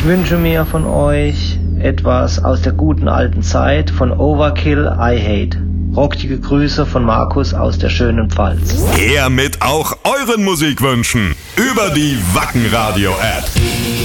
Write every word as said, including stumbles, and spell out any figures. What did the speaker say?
wünsche mir von euch etwas aus der guten alten Zeit von Overkill, I Hate. Rockige Grüße von Markus aus der schönen Pfalz. Her mit auch euren Musikwünschen über die Wacken Radio App.